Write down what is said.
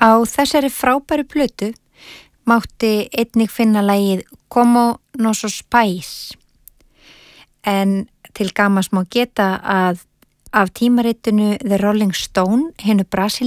Á þessari frábæru plötu mátti einnig finna lagið Como Nossos Pais. En til gamans má geta að af tímaritinu The Rolling Stone, hinu